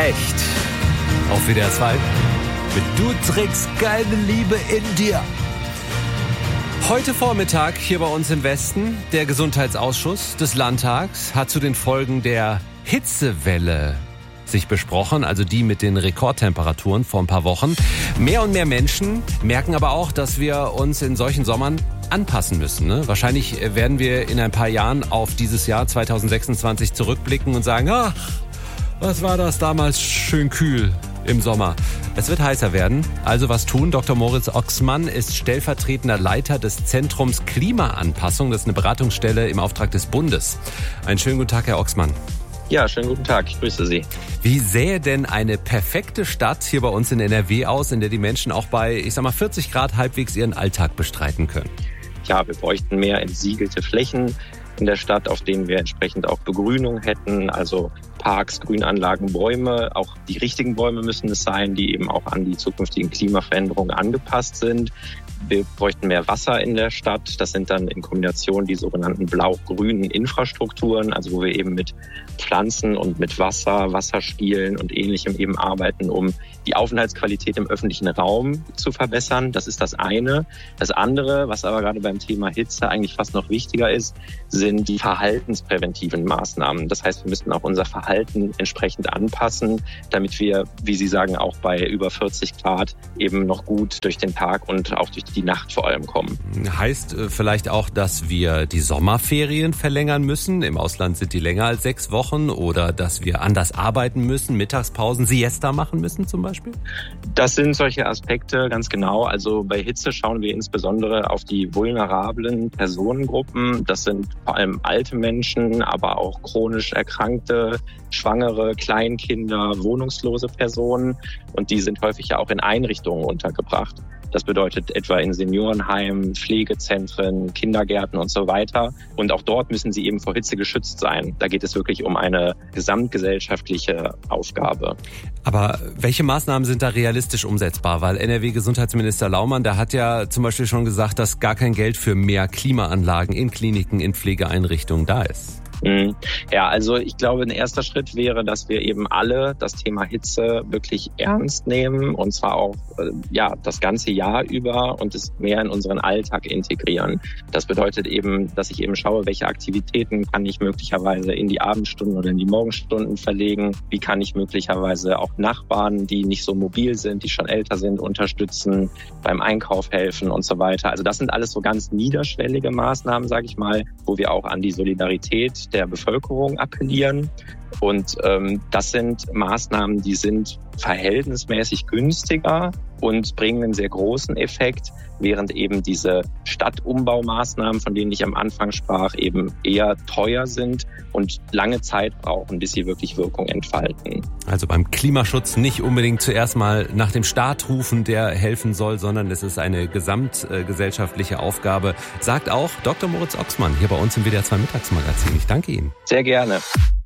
echt. Auf WDR 2 mit Du trägst keine Liebe in dir. Heute Vormittag hier bei uns im Westen, der Gesundheitsausschuss des Landtags hat zu den Folgen der Hitzewelle sich besprochen, also die mit den Rekordtemperaturen vor ein paar Wochen. Mehr und mehr Menschen merken aber auch, dass wir uns in solchen Sommern anpassen müssen. Ne? Wahrscheinlich werden wir in ein paar Jahren auf dieses Jahr 2026 zurückblicken und sagen, ach, was war das damals schön kühl im Sommer. Es wird heißer werden, also was tun? Dr. Moritz Oxmann ist stellvertretender Leiter des Zentrums Klimaanpassung. Das ist eine Beratungsstelle im Auftrag des Bundes. Einen schönen guten Tag, Herr Oxmann. Ja, schönen guten Tag, ich grüße Sie. Wie sähe denn eine perfekte Stadt hier bei uns in NRW aus, in der die Menschen auch bei, 40 Grad halbwegs ihren Alltag bestreiten können? Ja, wir bräuchten mehr entsiegelte Flächen in der Stadt, auf denen wir entsprechend auch Begrünung hätten, also Parks, Grünanlagen, Bäume. Auch die richtigen Bäume müssen es sein, die eben auch an die zukünftigen Klimaveränderungen angepasst sind. Wir bräuchten mehr Wasser in der Stadt. Das sind dann in Kombination die sogenannten blau-grünen Infrastrukturen, also wo wir eben mit Pflanzen und mit Wasser, Wasserspielen und Ähnlichem eben arbeiten, um die Aufenthaltsqualität im öffentlichen Raum zu verbessern. Das ist das eine. Das andere, was aber gerade beim Thema Hitze eigentlich fast noch wichtiger ist, sind die verhaltenspräventiven Maßnahmen. Das heißt, wir müssten auch unser Verhalten entsprechend anpassen, damit wir, wie Sie sagen, auch bei über 40 Grad eben noch gut durch den Tag und auch durch die Nacht vor allem kommen. Heißt vielleicht auch, dass wir die Sommerferien verlängern müssen? Im Ausland sind die länger als 6 Wochen. Oder dass wir anders arbeiten müssen, Mittagspausen, Siesta machen müssen zum Beispiel? Das sind solche Aspekte, ganz genau. Also bei Hitze schauen wir insbesondere auf die vulnerablen Personengruppen. Das sind vor allem alte Menschen, aber auch chronisch Erkrankte, Schwangere, Kleinkinder, wohnungslose Personen. Und die sind häufig ja auch in Einrichtungen untergebracht. Das bedeutet etwa in Seniorenheimen, Pflegezentren, Kindergärten und so weiter. Und auch dort müssen sie eben vor Hitze geschützt sein. Da geht es wirklich um eine gesamtgesellschaftliche Aufgabe. Aber welche Maßnahmen sind da realistisch umsetzbar? Weil NRW-Gesundheitsminister Laumann, der hat ja zum Beispiel schon gesagt, dass gar kein Geld für mehr Klimaanlagen in Kliniken, in Pflegeeinrichtungen da ist. Ja, also ich glaube, ein erster Schritt wäre, dass wir eben alle das Thema Hitze wirklich ernst nehmen und zwar auch das ganze Jahr über und es mehr in unseren Alltag integrieren. Das bedeutet eben, dass ich eben schaue, welche Aktivitäten kann ich möglicherweise in die Abendstunden oder in die Morgenstunden verlegen. Wie kann ich möglicherweise auch Nachbarn, die nicht so mobil sind, die schon älter sind, unterstützen, beim Einkauf helfen und so weiter. Also das sind alles so ganz niederschwellige Maßnahmen, sage ich mal, wo wir auch an die Solidarität der Bevölkerung appellieren. Und das sind Maßnahmen, die sind verhältnismäßig günstiger und bringen einen sehr großen Effekt, während eben diese Stadtumbaumaßnahmen, von denen ich am Anfang sprach, eben eher teuer sind und lange Zeit brauchen, bis sie wirklich Wirkung entfalten. Also beim Klimaschutz nicht unbedingt zuerst mal nach dem Staat rufen, der helfen soll, sondern es ist eine gesamtgesellschaftliche Aufgabe, sagt auch Dr. Moritz Oxmann hier bei uns im WDR 2 Mittagsmagazin. Ich danke Ihnen. Sehr gerne.